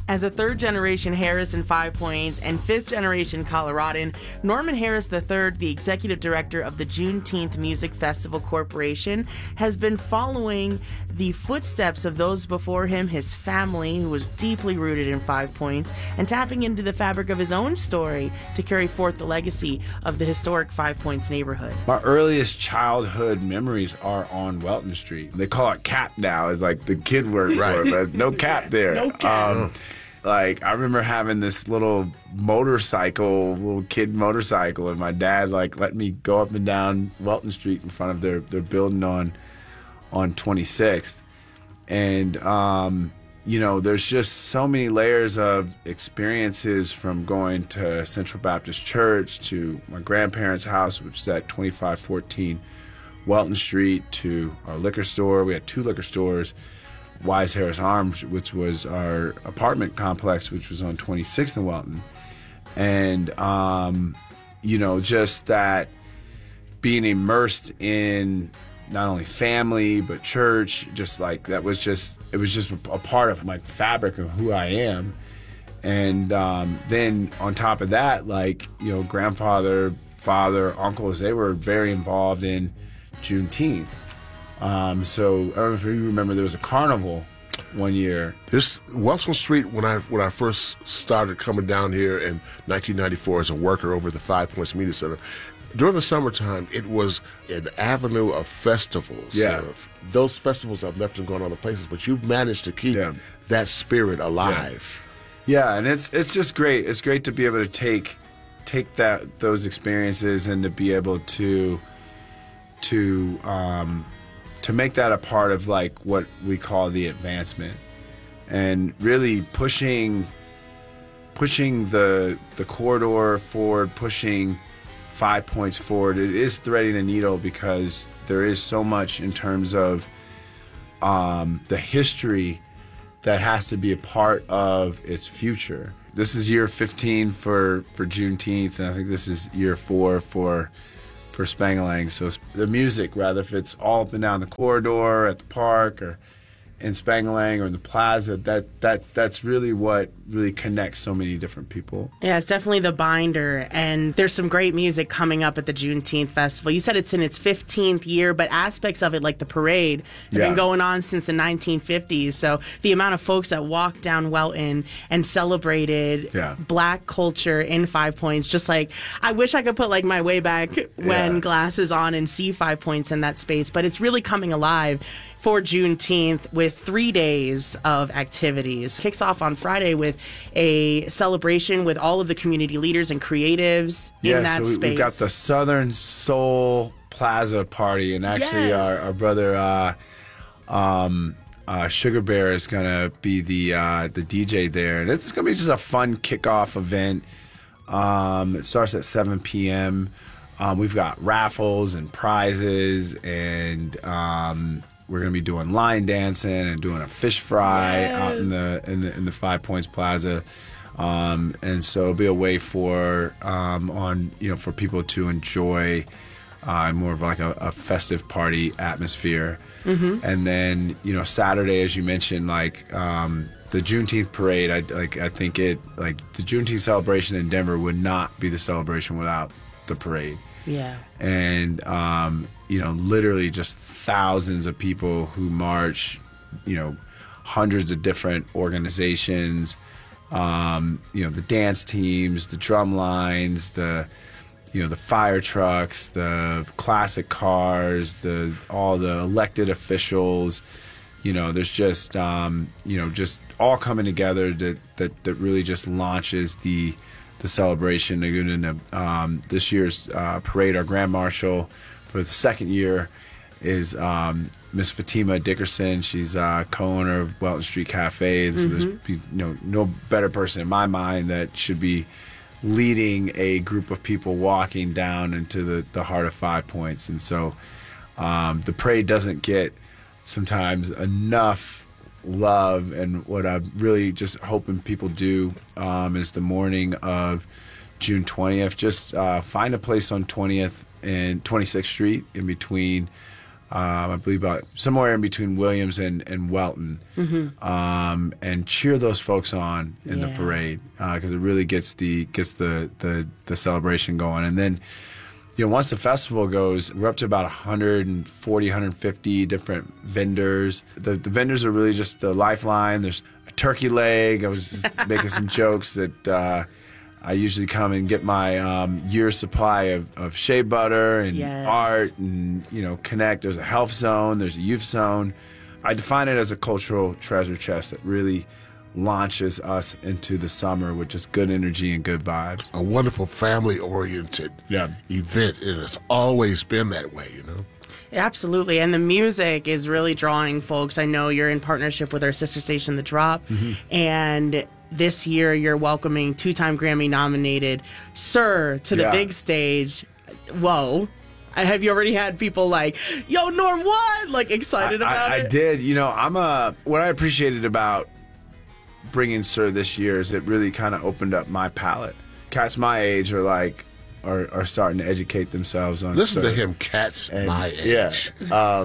As a third-generation Harris in 5 Points and fifth-generation Coloradan, Norman Harris III, the executive director of the Juneteenth Music Festival Corporation, has been following the footsteps of those before him, his family, who was deeply rooted in 5 Points, and tapping into the fabric of his own story to carry forth the legacy of the historic 5 Points neighborhood. My earliest childhood memories are on Welton Street. They call it Cap now. It's like the kid word for it, but no cap there. No cap. Like, I remember having this little kid motorcycle, and my dad, let me go up and down Welton Street in front of their building on 26th. And, there's just so many layers of experiences, from going to Central Baptist Church to my grandparents' house, which is at 2514 Welton Street, to our liquor store. We had 2 liquor stores. Wise Harris Arms, which was our apartment complex, which was on 26th and Welton. And, just that being immersed in not only family, but church, it was just a part of my fabric of who I am. And then on top of that, grandfather, father, uncles, they were very involved in Juneteenth. So I don't know if you remember, there was a carnival one year. This Welton Street, when I first started coming down here in 1994 as a worker over at the 5 Points Media Center, during the summertime, it was an avenue of festivals. Yeah. Those festivals have left and gone other places, but you've managed to keep that spirit alive. Yeah, and it's just great. It's great to be able to take those experiences and to be able to make that a part of what we call the advancement, and really pushing the corridor forward, pushing 5 Points forward. It is threading a needle, because there is so much in terms of the history that has to be a part of its future. This is year 15 for Juneteenth, and I think this is year 4 for Spangalang. So the music, rather, if it's all up and down the corridor at the park or in Spangalang or in the plaza, that's really what really connects so many different people. Yeah, it's definitely the binder, and there's some great music coming up at the Juneteenth Festival. You said it's in its 15th year, but aspects of it, like the parade, have been going on since the 1950s. So the amount of folks that walked down Welton and celebrated Black culture in 5 Points, just I wish I could put my way back when glasses on and see 5 Points in that space, but it's really coming alive for Juneteenth with 3 days of activities. Kicks off on Friday with a celebration with all of the community leaders and creatives in that space. We've got the Southern Soul Plaza Party, and actually our brother Sugar Bear is going to be the DJ there. And it's going to be just a fun kickoff event. It starts at 7 p.m. We've got raffles and prizes, and we're going to be doing line dancing and doing a fish fry out in the 5 Points Plaza. And so it'll be a way for for people to enjoy more of a festive party atmosphere. Mm-hmm. And then Saturday, as you mentioned, the Juneteenth parade, I think the Juneteenth celebration in Denver would not be the celebration without the parade. Yeah. And literally just thousands of people who march, hundreds of different organizations, the dance teams, the drum lines, the fire trucks, the classic cars, all the elected officials. There's just just all coming together that really just launches the celebration. And this year's parade, our Grand Marshal for the second year is Miss Fatima Dickerson. She's co-owner of Welton Street Cafe. So there's no better person in my mind that should be leading a group of people walking down into the heart of 5 Points. And so the parade doesn't get sometimes enough love, and what I'm really just hoping people do is the morning of June 20th, just find a place on 20th and 26th Street in between I believe about somewhere in between Williams and Welton, and cheer those folks on in the parade because it really gets the celebration going. And then, once the festival goes, we're up to about 140, 150 different vendors. The vendors are really just the lifeline. There's a turkey leg. I was just making some jokes that I usually come and get my year's supply of shea butter and art and, connect. There's a health zone. There's a youth zone. I define it as a cultural treasure chest that really launches us into the summer with just good energy and good vibes. A wonderful family-oriented event. It has always been that way, Absolutely. And the music is really drawing folks. I know you're in partnership with our sister station, The Drop, and this year you're welcoming two-time Grammy-nominated Sir to the big stage. Whoa. Have you already had people like, yo, Norm, what? Like, excited about it? I did. What I appreciated about bringing Sir this year is it really kind of opened up my palette. Cats my age are starting to educate themselves on Listen Sir. to him, cats my age. Yeah.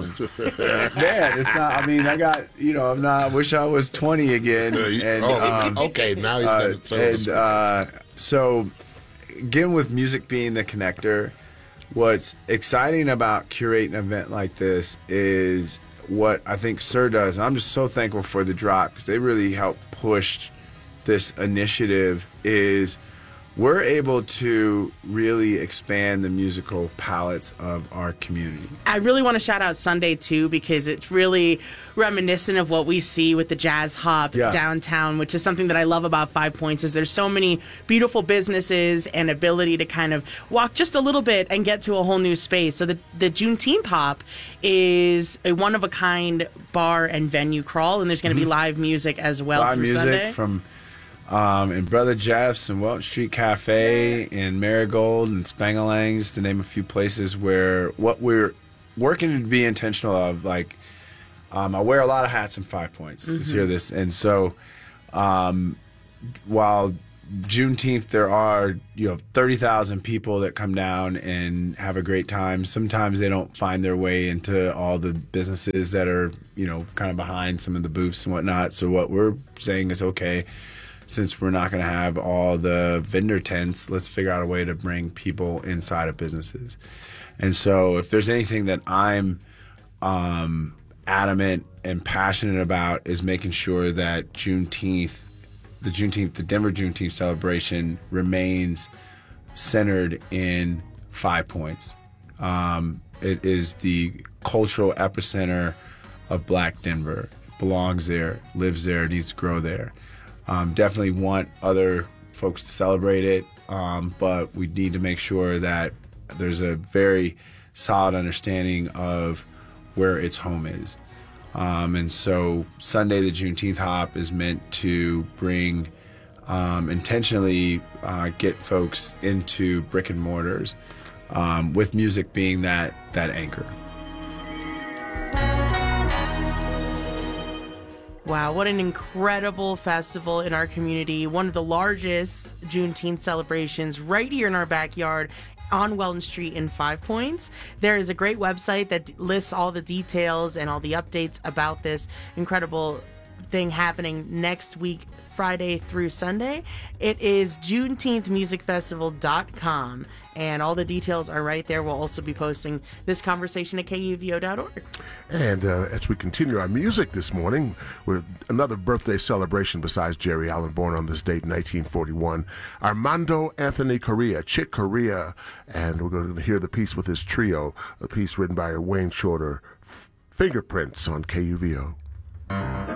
Man, it's not, I got, I'm not, I wish I was 20 again. Okay, now he's got it. So, again, with music being the connector, what's exciting about curating an event like this is what I think Sir does. And I'm just so thankful for The Drop because they really help push this initiative is we're able to really expand the musical palettes of our community. I really want to shout out Sunday, too, because it's really reminiscent of what we see with the Jazz Hop downtown, which is something that I love about 5 Points, is there's so many beautiful businesses and ability to kind of walk just a little bit and get to a whole new space. So the Juneteenth Hop is a one-of-a-kind bar and venue crawl, and there's going to be live music as well live through music Sunday. From and Brother Jeff's and Welton Street Cafe and Marigold and Spangalang, just to name a few places where what we're working to be intentional of. Like, I wear a lot of hats in 5 Points. Let's hear this. And so, while Juneteenth, there are 30,000 people that come down and have a great time. Sometimes they don't find their way into all the businesses that are kind of behind some of the booths and whatnot. So what we're saying is, okay, since we're not going to have all the vendor tents, let's figure out a way to bring people inside of businesses. And so if there's anything that I'm adamant and passionate about is making sure that the Denver Juneteenth celebration remains centered in 5 Points. It is the cultural epicenter of Black Denver. It belongs there, lives there, needs to grow there. Definitely want other folks to celebrate it, but we need to make sure that there's a very solid understanding of where its home is. And so Sunday, the Juneteenth Hop is meant to bring, intentionally get folks into brick and mortars, with music being that anchor. Wow, what an incredible festival in our community. One of the largest Juneteenth celebrations right here in our backyard on Welton Street in 5 Points. There is a great website that lists all the details and all the updates about this incredible thing happening next week, Friday through Sunday. It is JuneteenthMusicFestival.com, and all the details are right there. We'll also be posting this conversation at KUVO.org. And as we continue our music this morning with another birthday celebration besides Jerry Allen, born on this date, 1941, Armando Anthony Correa, Chick Corea, and we're going to hear the piece with his trio, a piece written by Wayne Shorter, Fingerprints on KUVO.